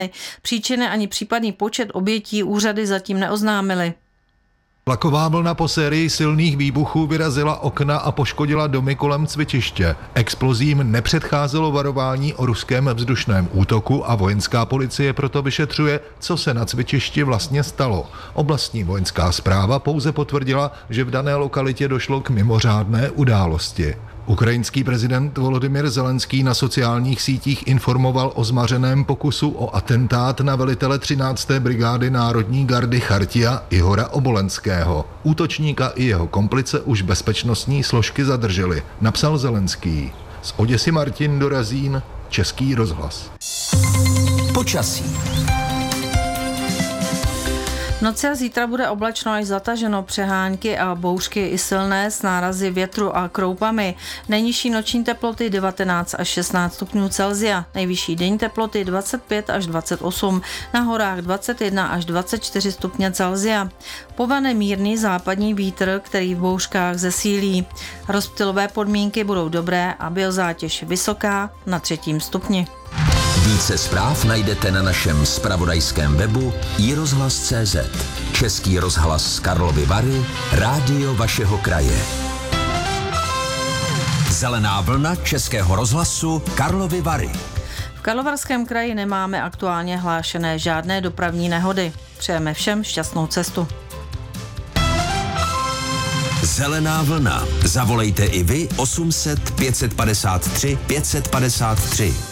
Příčiny ani případný počet obětí úřady zatím neoznámily. Tlaková vlna po sérii silných výbuchů vyrazila okna a poškodila domy kolem cvičiště. Explozím nepředcházelo varování o ruském vzdušném útoku a vojenská policie proto vyšetřuje, co se na cvičišti vlastně stalo. Oblastní vojenská správa pouze potvrdila, že v dané lokalitě došlo k mimořádné události. Ukrajinský prezident Volodymyr Zelenský na sociálních sítích informoval o zmařeném pokusu o atentát na velitele 13. brigády Národní gardy Chartia Ihora Obolenského. Útočníka i jeho komplice už bezpečnostní složky zadržely, napsal Zelenský. Z Oděsy Martin Dorazín, Český rozhlas. Počasí. V noci a zítra bude oblačno až zataženo, přehánky a bouřky i silné s nárazy větru a kroupami. Nejnižší noční teploty 19 až 16 stupňů Celsia, nejvyšší denní teploty 25 až 28, na horách 21 až 24 stupně Celsia. Povane mírný západní vítr, který v bouřkách zesílí. Rozptylové podmínky budou dobré a biozátěž vysoká na 3. stupni. Více zpráv najdete na našem zpravodajském webu iRozhlas.cz. Český rozhlas z Karlovy Vary, rádio vašeho kraje. Zelená vlna Českého rozhlasu Karlovy Vary. V Karlovarském kraji nemáme aktuálně hlášené žádné dopravní nehody. Přejeme všem šťastnou cestu. Zelená vlna. Zavolejte i vy 800 553 553.